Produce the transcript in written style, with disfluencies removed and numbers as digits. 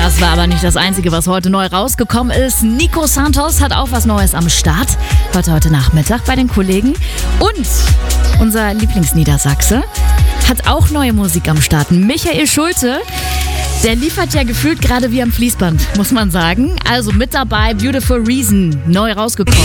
Das war aber nicht das Einzige, was heute neu rausgekommen ist. Nico Santos hat auch was Neues am Start. Heute Nachmittag bei den Kollegen. Und unser Lieblingsniedersachse hat auch neue Musik am Start. Michael Schulte, der liefert ja gefühlt gerade wie am Fließband, muss man sagen. Also mit dabei, Beautiful Reason, neu rausgekommen.